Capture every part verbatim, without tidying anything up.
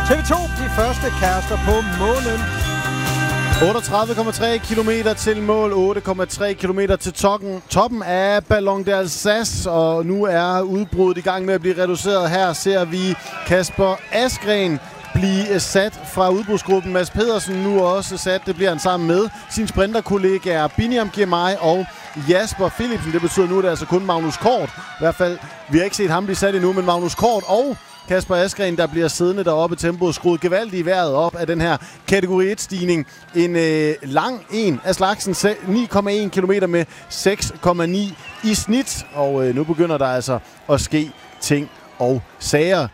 T V to, de første kærester på månen. otteogtredive komma tre kilometer til mål, otte komma tre kilometer til toppen, toppen af Ballon d'Alsace, og nu er udbruddet i gang med at blive reduceret. Her ser vi Kasper Asgreen blive sat fra udbrudsgruppen. Mads Pedersen nu også sat. Det bliver han sammen med sine sprinterkollegaer Biniam Girmay og Jasper Philipsen. Det betyder nu, at det er altså kun Magnus Kort. I hvert fald, vi har ikke set ham blive sat endnu, men Magnus Kort og Kasper Asgreen, der bliver siddende deroppe. Tempoet skruet gevaldigt i vejret op af den her kategori et-stigning. En øh, lang en af slagsen, ni komma en kilometer med seks komma ni i snit. Og øh, nu begynder der altså at ske ting og sager.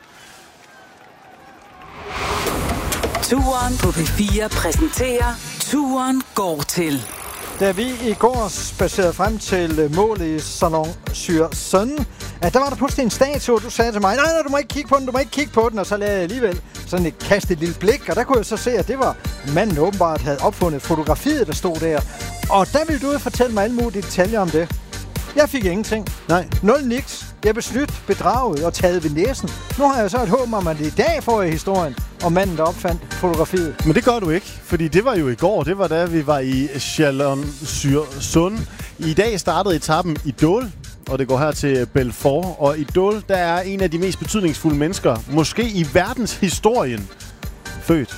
Turen på P fire præsenterer Turen går til. Da vi i går spacerede frem til målet i Chalon-sur-Saône, at der var der pludselig en statue, og du sagde til mig, nej, nej, du må ikke kigge på den, du må ikke kigge på den, og så lavede jeg alligevel sådan et kastet et lille blik, og der kunne jeg så se, at det var manden åbenbart havde opfundet fotografiet, der stod der. Og der ville du fortælle mig alle mulige detaljer om det. Jeg fik ingenting. Nej. Nul niks. Jeg blev snydt, bedraget og taget ved næsen. Nu har jeg så et håb om, at i dag får jeg historien om manden, der opfandt fotografiet. Men det gør du ikke, fordi det var jo i går. Det var da vi var i Chalon-sur-Saône. I dag startede etappen i Dole, og det går her til Belfort. Og i Dole, der er en af de mest betydningsfulde mennesker, måske i verdenshistorien, født.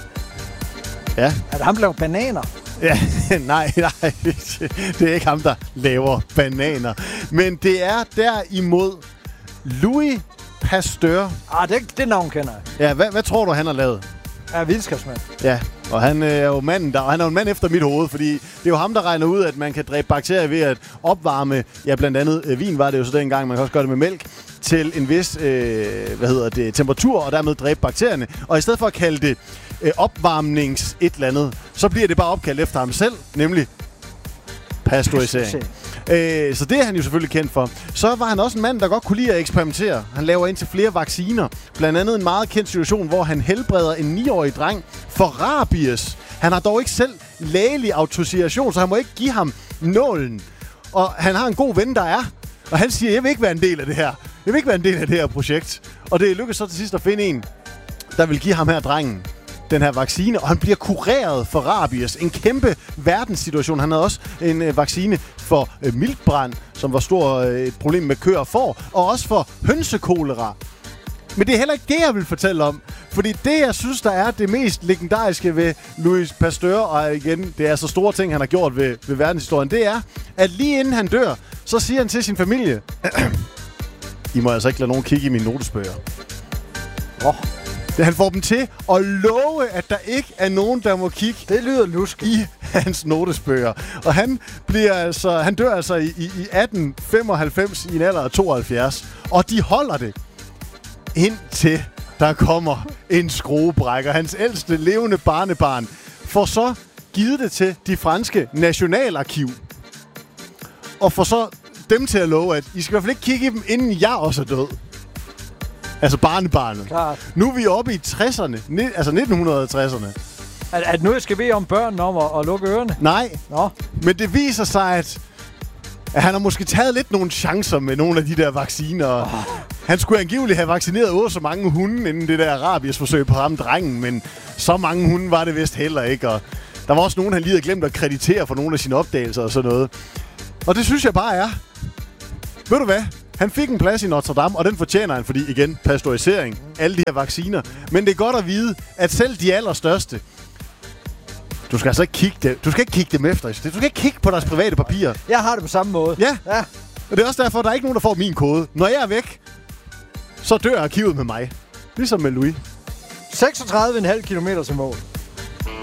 Ja. Er det ham, der laver bananer? Ja, nej, nej, det er ikke ham, der laver bananer. Men det er derimod Louis Pasteur. Ah, det, det navn kender jeg. Ja, hvad, hvad tror du, han har lavet? Jeg er videnskabsmand. Ja, og han er jo manden, der, og han er jo en mand efter mit hoved, fordi det er jo ham, der regner ud, at man kan dræbe bakterier ved at opvarme, ja, blandt andet øh, vin var det jo så dengang, man kan også gøre det med mælk, til en vis, øh, hvad hedder det, temperatur, og dermed dræbe bakterierne. Og i stedet for at kalde det øh, opvarmnings et eller andet, så bliver det bare opkaldt efter ham selv, nemlig pasteurisering. Øh, så det er han jo selvfølgelig kendt for. Så var han også en mand, der godt kunne lide at eksperimentere. Han laver indtil flere vacciner. Blandt andet en meget kendt situation, hvor han helbreder en niårig dreng for rabies. Han har dog ikke selv lægelig autorisation, så han må ikke give ham nålen. Og han har en god ven, der er. Og han siger, jeg vil ikke være en del af det her. Jeg vil ikke være en del af det her projekt. Og det lykkedes så til sidst at finde en, der vil give ham her drengen den her vaccine, og han bliver kureret for rabies. En kæmpe verdenssituation. Han havde også en øh, vaccine for øh, miltbrand, som var stor øh, et problem med køer og får, og også for hønsekolera. Men det er heller ikke det, jeg vil fortælle om. Fordi det, jeg synes, der er det mest legendariske ved Louis Pasteur, og igen, det er så store ting, han har gjort ved, ved verdenshistorien, det er, at lige inden han dør, så siger han til sin familie, I må altså ikke lade nogen kigge i mine notesbøger. Åh. Oh. Han får dem til at love, at der ikke er nogen, der må kigge. Det lyder lusk i hans notesbøger. Og han bliver altså, han dør altså i, i, i atten femoghalvfems i en alder af tooghalvfjerds. Og de holder det indtil der kommer en skruebrækker. Hans ældste levende barnebarn får så givet det til de franske nationalarkiv. Og får så dem til at love, at I skal i hvert fald ikke kigge i dem, inden jeg også er død. Altså barnebarnet. Klart. Nu er vi oppe i tresserne, altså nitten tresserne. At, at nu skal vi om børnene om at, at lukke ørerne? Nej, Nå. Men det viser sig, at, at han har måske taget lidt nogle chancer med nogle af de der vacciner. Oh. Han skulle angiveligt have vaccineret otte så mange hunde, inden det der rabiesforsøg på ham drengen, men så mange hunde var det vist heller ikke. Og der var også nogen, han lige havde glemt at kreditere for nogle af sine opdagelser og sådan noget. Og det synes jeg bare er... Ved du hvad? Han fik en plads i Notre Dame, og den fortjener han, fordi igen, pasteurisering, alle de her vacciner. Men det er godt at vide, at selv de allerstørste, du skal altså ikke kigge dem, du skal ikke kigge dem efter. Du skal ikke kigge på deres private papirer. Jeg har det på samme måde. Ja, ja. Og det er også derfor, at der er ikke nogen, der får min kode. Når jeg er væk, så dør arkivet med mig. Ligesom med Louis. seksogtredive komma fem kilometer til mål.